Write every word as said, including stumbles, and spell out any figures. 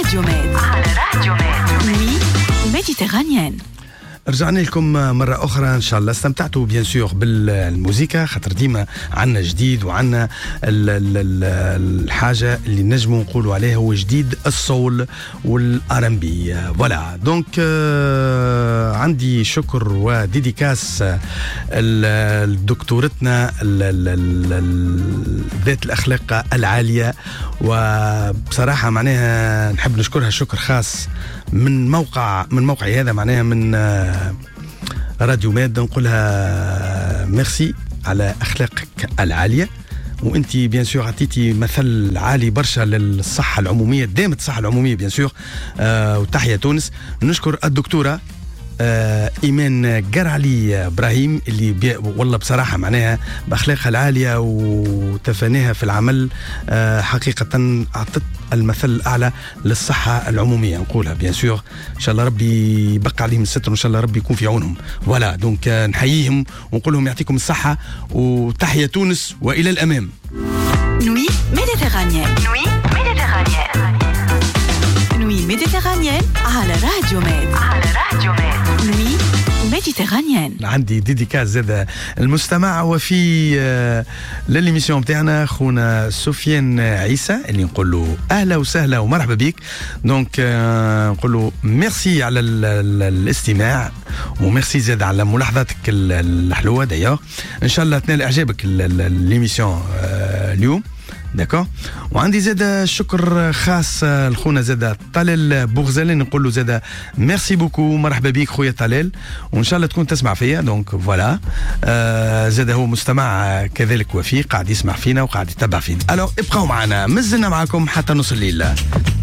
راديو ميد على راديو ميد نوي ميديتيرانيان. رجعنا لكم مرة أخرى إن شاء الله. استمتعتوا بيان سور بالموسيقى خاطر ديما عنا جديد وعنا الحاجة اللي نجموا نقولوا عليها هو جديد الصول والار ام بي. فوالا دونك عندي شكر وديديكاس لدكتورتنا ذات الأخلاق العالية، وبصراحة معناها نحب نشكرها شكر خاص من موقع من موقعي هذا، معناها من راديو ميد. نقولها ميرسي على أخلاقك العالية، وانت بيان سور عطيتي مثل عالي برشا للصحة العمومية، دامت الصحة العمومية بيان سور. آه وتحية تونس. نشكر الدكتورة آه إيمان قرعلي إبراهيم اللي بي والله بصراحة معناها بأخلاقها العالية وتفانيها في العمل آه حقيقة أعطت المثل الأعلى للصحة العمومية. نقولها بيان سور إن شاء الله ربي يبقى عليهم الستر، وإن شاء الله ربي يكون في عونهم. ولا دونك نحييهم ونقول لهم يعطيكم الصحة وتحية تونس وإلى الأمام. نوي ميديتيرانيان نوي ميديتيرانيان نوي ميديتيرانيان على راديو ميد على راديو ميد نوي ميديتيرانيان. عندي ديديكاس زاد المستمع وفي آه للإميسيون بتاعنا خونا سفيان عيسى اللي نقول له أهلا وسهلا ومرحبا بك. دونك آه نقول له ميرسي على ال ال الاستماع، وميرسي زاد على ملاحظاتك الحلوة. دايوغ إن شاء الله تنال إعجابك الإميسيون آه اليوم. داكو. وعندي زاد شكر خاص لخونا زاد طلال بوغزال، نقول له زاد ميرسي بوكو، مرحبا بيك خويا طلال، وان شاء الله تكون تسمع فيا. دونك فوالا آه زاد هو مستمع كذلك وفي قاعد يسمع فينا وقاعد يتبع فينا. الو ابقوا معنا، مازلنا معكم حتى نص الليل.